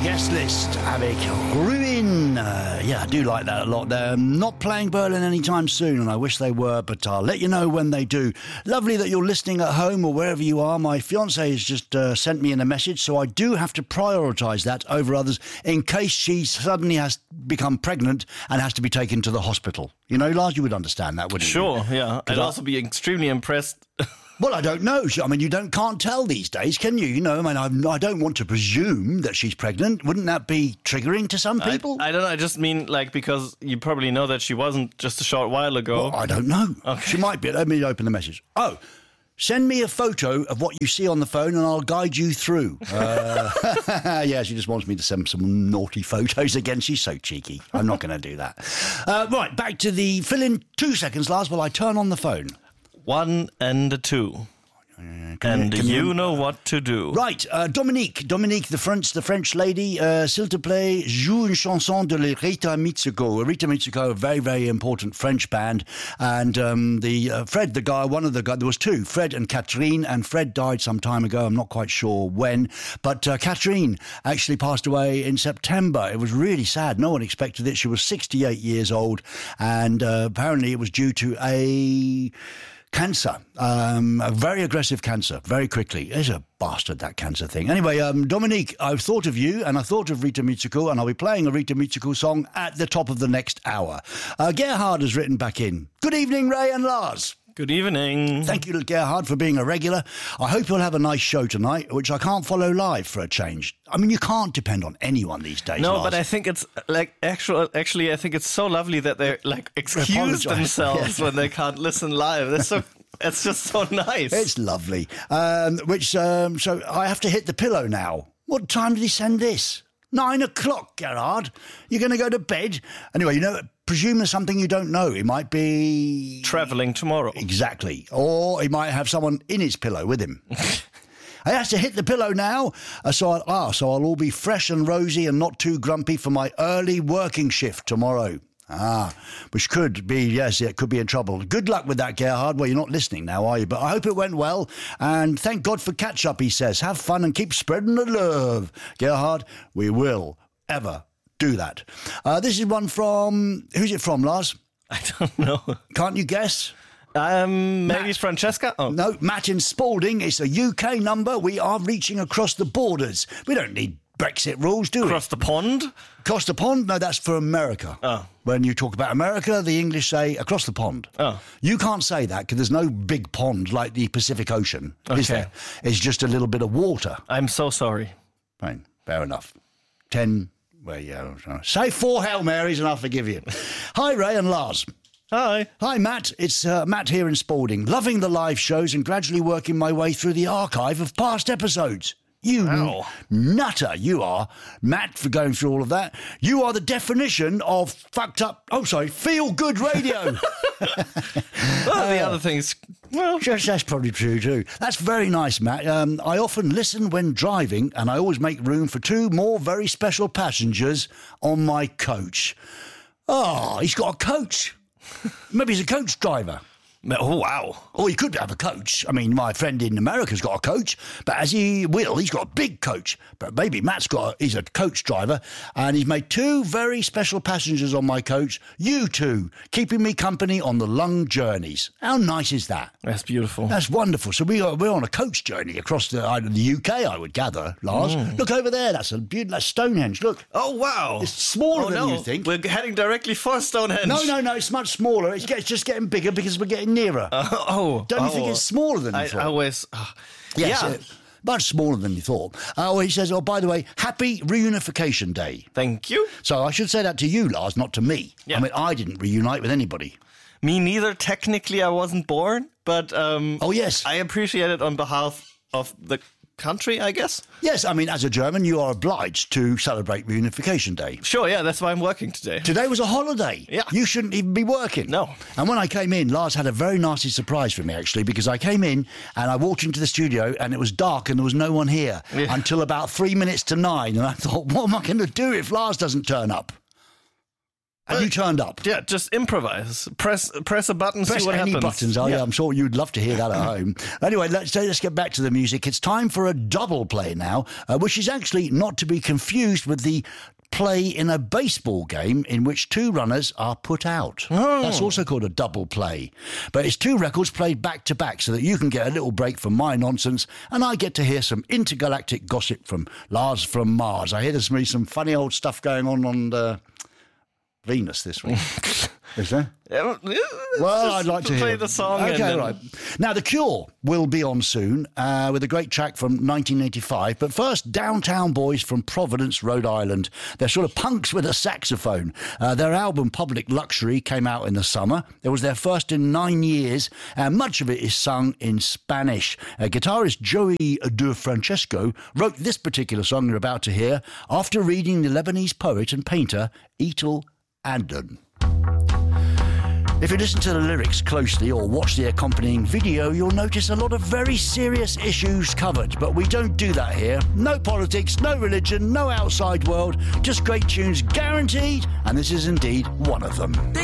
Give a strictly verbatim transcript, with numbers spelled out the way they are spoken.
guest list avec Ruin. Uh, yeah, I do like that a lot. They're not playing Berlin anytime soon, and I wish they were, but I'll let you know when they do. Lovely that you're listening at home or wherever you are. My fiancée has just uh, sent me in a message, so I do have to prioritise that over others in case she suddenly has become pregnant and has to be taken to the hospital. You know, Lars, you would understand that, wouldn't sure, you? Sure, yeah. I'd I- also be extremely impressed. Well, I don't know. I mean, you don't can't tell these days, can you? You know, I mean, I'm, I don't want to presume that she's pregnant. Wouldn't that be triggering to some people? I, I don't know. I just mean, like, because you probably know that she wasn't just a short while ago. Well, I don't know. Okay. She might be. Let me open the message. Oh, send me a photo of what you see on the phone and I'll guide you through. Uh, yeah, she just wants me to send some naughty photos again. She's so cheeky. I'm not going to do that. Uh, right, back to the... Fill in two seconds, Lars, while I turn on the phone. One and a two. Can And can you know what to do. Right, uh, Dominique, Dominique, the French, the French lady, uh, s'il te plaît, joue une chanson de Rita Mitsuko. Rita Mitsuko, a very, very important French band, and um, the uh, Fred, the guy, one of the guys, there was two, Fred and Catherine, and Fred died some time ago. I'm not quite sure when, but uh, Catherine actually passed away in September. It was really sad. No one expected it. She was sixty-eight years old, and uh, apparently it was due to a cancer, um, a very aggressive cancer, very quickly. It's a bastard, that cancer thing. Anyway, um, Dominique, I've thought of you and I thought of Rita Mitsuko, and I'll be playing a Rita Mitsuko song at the top of the next hour. Uh, Gerhard has written back in. Good evening, Ray and Lars. Good evening. Thank you, Gerhard, for being a regular. I hope you'll have a nice show tonight, which I can't follow live for a change. I mean, you can't depend on anyone these days, No, Lars. but I think it's like actual. Actually, I think it's so lovely that they like excuse Apologise. themselves Yeah. when they can't listen live. That's so. It's just so nice. It's lovely. Um, which, um, so I have to hit the pillow now. What time did he send this? Nine o'clock, Gerard. You're going to go to bed? Anyway, you know, presume there's something you don't know. It might be... Traveling tomorrow. Exactly. Or he might have someone in his pillow with him. I have to hit the pillow now, uh, so, I'll, ah, so I'll all be fresh and rosy and not too grumpy for my early working shift tomorrow. Ah, which could be, yes, it could be in trouble. Good luck with that, Gerhard. Well, you're not listening now, are you? But I hope it went well. And thank God for catch-up, he says. Have fun and keep spreading the love. Gerhard, we will ever do that. Uh, this is one from... Who's it from, Lars? I don't know. Can't you guess? Um, maybe it's Francesca. Oh, No, Matt in Spalding. It's a U K number. We are reaching across the borders. We don't need Brexit rules, do we? across the pond. Across the pond? No, that's for America. Oh. When you talk about America, the English say across the pond. Oh. You can't say that because there's no big pond like the Pacific Ocean, is Okay. there? It's just a little bit of water. I'm so sorry. Fine, fair enough. Ten, well, yeah. Say four Hail Marys and I'll forgive you. Hi, Ray and Lars. Hi. Hi, Matt. It's uh, Matt here in Spalding. Loving the live shows and gradually working my way through the archive of past episodes. You Wow. nutter, you are. Matt, for going through all of that. You are the definition of fucked up, oh, sorry, feel-good radio. Well, the other things. Well, Yes, that's probably true too. That's very nice, Matt. Um, I often listen when driving, and I always make room for two more very special passengers on my coach. Oh, he's got a coach. Maybe he's a coach driver. oh wow. Or he could have a coach. I mean, my friend in America's got a coach, but as he will, he's got a big coach. But maybe Matt's got a, he's a coach driver, and he's made two very special passengers on my coach. You two, keeping me company on the long journeys. How nice is that? That's beautiful. That's wonderful. So we are we're on a coach journey across the uh, the U K, I would gather, Lars. Look over there. That's a beautiful. That's Stonehenge. Look. Oh wow. It's smaller oh, than no. you think. We're heading directly for Stonehenge. No, no, no. It's much smaller. It's, get, it's just getting bigger because we're getting nearer. Uh, oh. Don't you oh. think it's smaller than you I thought? always. Uh, Yes, yeah. uh, much smaller than you thought. Uh, well, he says, oh, by the way, happy reunification day. Thank you. So I should say that to you, Lars, not to me. Yeah. I mean, I didn't reunite with anybody. Me neither. Technically, I wasn't born, but um, Oh, yes. I appreciate it on behalf of the country, I guess. Yes, I mean, as a German, you are obliged to celebrate reunification day. Sure, yeah, that's why I'm working today. Today was a holiday. Yeah. You shouldn't even be working. No. And when I came in, Lars had a very nasty surprise for me, actually, because I came in and I walked into the studio and it was dark and there was no one here Yeah. until about three minutes to nine. And I thought, what am I going to do if Lars doesn't turn up? And you turned up. Yeah, just improvise. Press press a button, Press see what any happens. buttons. Oh, yeah. yeah, I'm sure you'd love to hear that at home. Anyway, let's, let's get back to the music. It's time for a double play now, uh, which is actually not to be confused with the play in a baseball game in which two runners are put out. Oh. That's also called a double play. But it's two records played back to back so that you can get a little break from my nonsense and I get to hear some intergalactic gossip from Lars from Mars. I hear there's going to be some funny old stuff going on on the Venus this week. Is there? Yeah, well, I'd like to play hear the song. Okay, and then... right. Now, The Cure will be on soon uh, with a great track from nineteen eighty-five. But first, Downtown Boys from Providence, Rhode Island. They're sort of punks with a saxophone. Uh, their album Public Luxury came out in the summer. It was their first in nine years, and much of it is sung in Spanish. Uh, guitarist Joey De Francesco wrote this particular song you're about to hear after reading the Lebanese poet and painter Etel Adnan. If you listen to the lyrics closely or watch the accompanying video, you'll notice a lot of very serious issues covered. But we don't do that here. No politics, no religion, no outside world, just great tunes guaranteed, and this is indeed one of them.